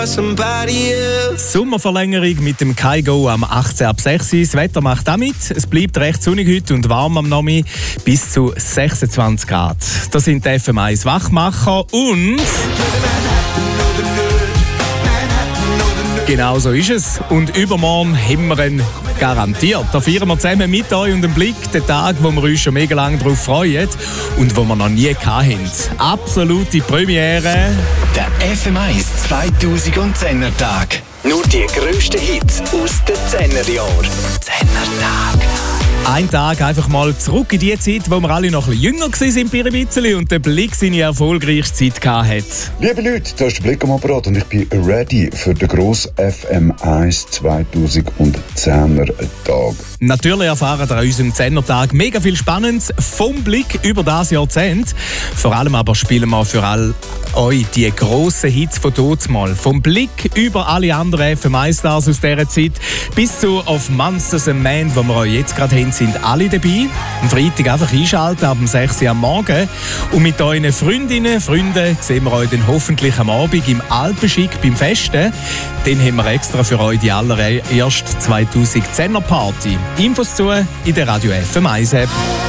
Sommerverlängerung mit dem Kaigo am 18 ab 6. Das Wetter macht damit. Es bleibt recht sonnig heute und warm am Nachmittag bis zu 26 Grad. Das sind die FM1 Wachmacher und... Genau so ist es. Und übermorgen haben wir ihn garantiert. Da feiern wir zusammen mit euch und dem Blick den Tag, wo wir uns schon mega lange darauf freuen und wo wir noch nie hatten. Absolute Premiere. Der FM1 2010er Tag. Nur die grössten Hits aus den 10er Jahren. 10er Tag. Ein Tag einfach mal zurück in die Zeit, wo wir alle noch ein bisschen jünger waren und der Blick seine erfolgreichste Zeit hatte. Liebe Leute, da ist der Blick am Apparat und ich bin ready für den grossen FM1 2010er Tag. Natürlich erfahren wir an unserem 10er Tag mega viel Spannendes vom Blick über das Jahrzehnt. Vor allem aber spielen wir für all euch die grossen Hits von damals. Vom Blick über alle anderen FM1-Stars aus dieser Zeit bis zu «Of Monsters and Men», wo wir euch jetzt gerade haben, sind alle dabei. Am Freitag einfach einschalten, ab 6 Uhr am Morgen. Und mit euren Freundinnen und Freunden sehen wir euch dann hoffentlich am Abend im Alpenschick beim Festen. Dann haben wir extra für euch die allererste 2010er Party. Infos zu in der Radio FM1 App.